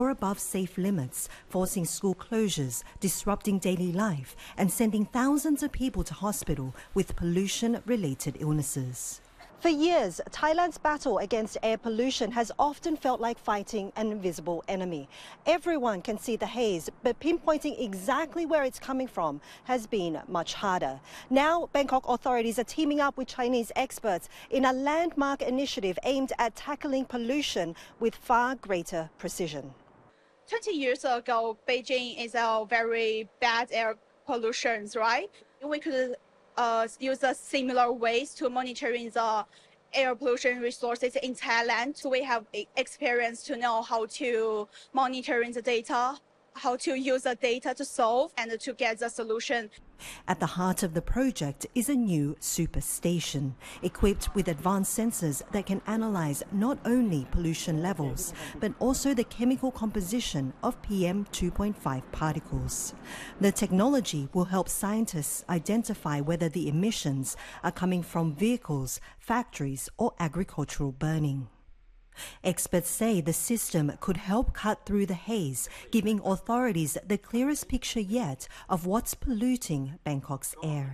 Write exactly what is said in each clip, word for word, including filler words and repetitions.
or above safe limits, forcing school closures, disrupting daily life, and sending thousands of people to hospital with pollution-related illnesses. For years, Thailand's battle against air pollution has often felt like fighting an invisible enemy. Everyone can see the haze, but pinpointing exactly where it's coming from has been much harder. Now, Bangkok authorities are teaming up with Chinese experts in a landmark initiative aimed at tackling pollution with far greater precision. twenty years ago, Beijing is a very bad air pollution, right? We could Uh, use a similar ways to monitoring the air pollution resources in Thailand. So we have experience to know how to monitoring the data, how to use the data to solve and to get the solution. At the heart of the project is a new super station, equipped with advanced sensors that can analyze not only pollution levels, but also the chemical composition of P M two point five particles. The technology will help scientists identify whether the emissions are coming from vehicles, factories, or agricultural burning. Experts say the system could help cut through the haze, giving authorities the clearest picture yet of what's polluting Bangkok's air.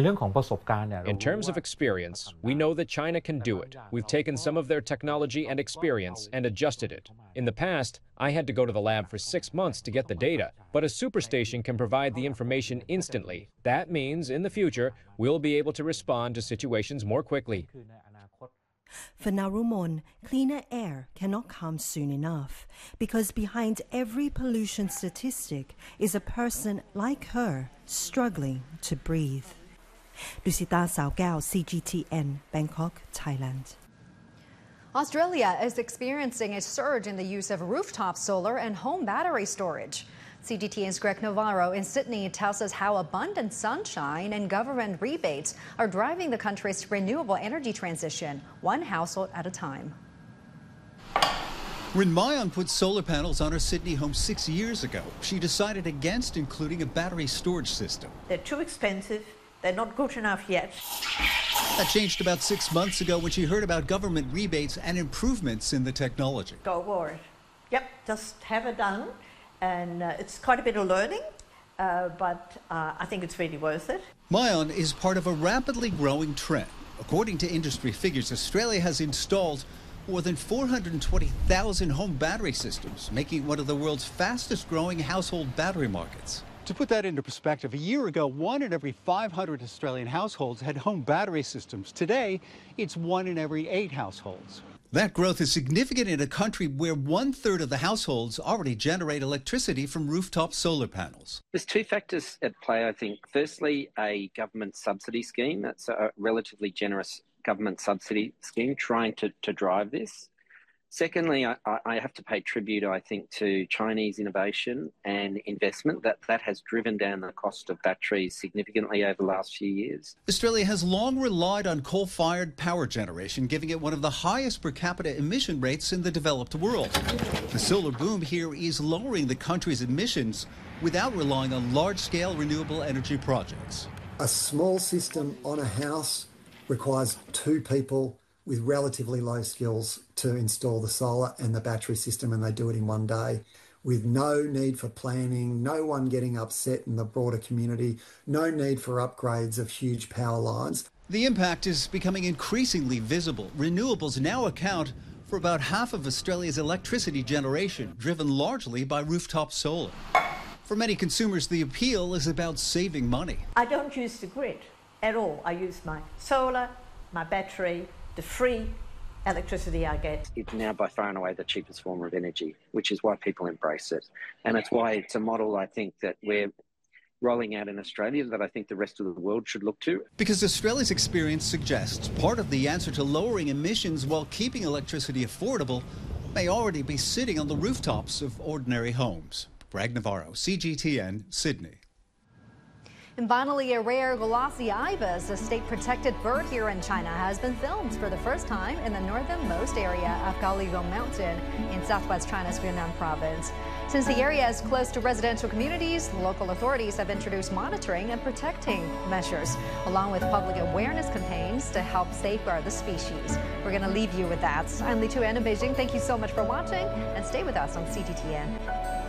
In terms of experience, we know that China can do it. We've taken some of their technology and experience and adjusted it. In the past, I had to go to the lab for six months to get the data, but a superstation can provide the information instantly. That means, in the future, we'll be able to respond to situations more quickly. For Narumon, cleaner air cannot come soon enough, because behind every pollution statistic is a person like her struggling to breathe. Lucita Sao Gao, C G T N, Bangkok, Thailand. Australia is experiencing a surge in the use of rooftop solar and home battery storage. C G T N's Greg Navarro in Sydney tells us how abundant sunshine and government rebates are driving the country's renewable energy transition, one household at a time. When Mayan put solar panels on her Sydney home six years ago, she decided against including a battery storage system. They're too expensive. They're not good enough yet. That changed about six months ago when she heard about government rebates and improvements in the technology. Go for it. Yep, just have it done. And uh, it's quite a bit of learning, uh, but uh, I think it's really worth it. Mayan is part of a rapidly growing trend. According to industry figures, Australia has installed more than four hundred twenty thousand home battery systems, making it one of the world's fastest growing household battery markets. To put that into perspective, a year ago, one in every five hundred Australian households had home battery systems. Today, it's one in every eight households. That growth is significant in a country where one-third of the households already generate electricity from rooftop solar panels. There's two factors at play, I think. Firstly, a government subsidy scheme. That's a relatively generous government subsidy scheme trying to, to drive this. Secondly, I, I have to pay tribute, I think, to Chinese innovation and investment. That, that has driven down the cost of batteries significantly over the last few years. Australia has long relied on coal-fired power generation, giving it one of the highest per capita emission rates in the developed world. The solar boom here is lowering the country's emissions without relying on large-scale renewable energy projects. A small system on a house requires two people with relatively low skills to install the solar and the battery system, and they do it in one day with no need for planning, no one getting upset in the broader community, no need for upgrades of huge power lines. The impact is becoming increasingly visible. Renewables now account for about half of Australia's electricity generation, driven largely by rooftop solar. For many consumers, the appeal is about saving money. I don't use the grid at all. I use my solar, my battery, the free electricity I get. It's now by far and away the cheapest form of energy, which is why people embrace it. And it's why it's a model, I think, that we're rolling out in Australia that I think the rest of the world should look to. Because Australia's experience suggests part of the answer to lowering emissions while keeping electricity affordable may already be sitting on the rooftops of ordinary homes. Greg Navarro, C G T N, Sydney. And finally, a rare glossy ibis, a state-protected bird here in China, has been filmed for the first time in the northernmost area of Gaoligong Mountain in southwest China's Yunnan province. Since the area is close to residential communities, local authorities have introduced monitoring and protecting measures, along with public awareness campaigns to help safeguard the species. We're going to leave you with that. I'm Li Chuan in Beijing. Thank you so much for watching, and stay with us on C G T N.